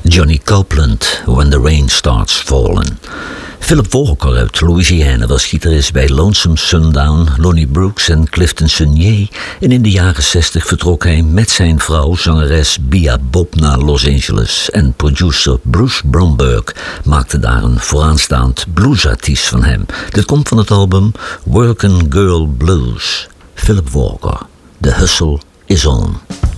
Johnny Copeland, When the Rain Starts Falling. Philip Walker uit Louisiana was gitarist bij Lonesome Sundown, Lonnie Brooks en Clifton Chenier. En in de jaren 60 vertrok hij met zijn vrouw, zangeres Bia Bob, naar Los Angeles. En producer Bruce Bromberg maakte daar een vooraanstaand bluesartiest van hem. Dit komt van het album Workin' Girl Blues. Philip Walker, The Hustle is On.